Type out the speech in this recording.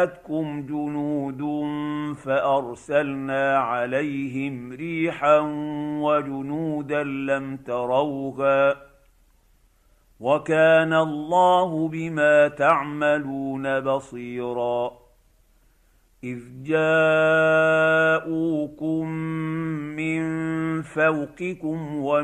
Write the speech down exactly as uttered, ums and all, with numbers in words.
جاءتكم جنود فأرسلنا عليهم ريحا وجنودا لم تروها وكان الله بما تعملون بصيرا. إذ جاءوكم من فوقكم